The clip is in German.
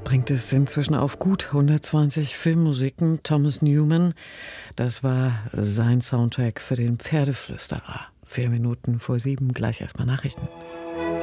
bringt es inzwischen auf gut 120 Filmmusiken. Thomas Newman, das war sein Soundtrack für den Pferdeflüsterer. 4 Minuten vor 7, gleich erstmal Nachrichten.